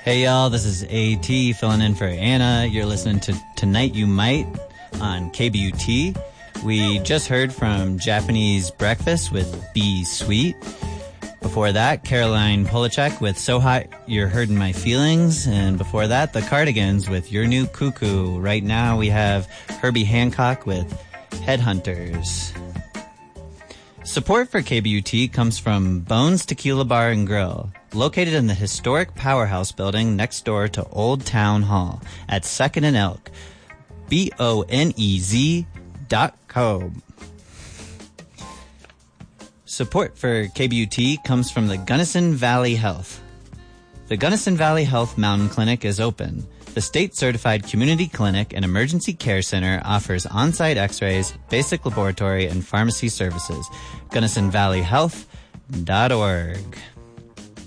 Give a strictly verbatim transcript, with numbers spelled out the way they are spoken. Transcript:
Hey y'all, this is AT filling in for Anna. You're listening to Tonight You Might on K B U T. We just heard from Japanese Breakfast with Be Sweet. Before that, Caroline Polachek with So Hot You're Hurting My Feelings. And before that, the Cardigans with Your New Cuckoo. Right now we have Herbie Hancock with Headhunters. Support for K B U T comes from Bones Tequila Bar and Grill, located in the historic Powerhouse building next door to Old Town Hall at second and Elk. B O N E Z dot com. Support for K B U T comes from the Gunnison Valley Health. The Gunnison Valley Health Mountain Clinic is open. The state-certified community clinic and emergency care center offers on-site x-rays, basic laboratory, and pharmacy services. Gunnison Valley Health dot org.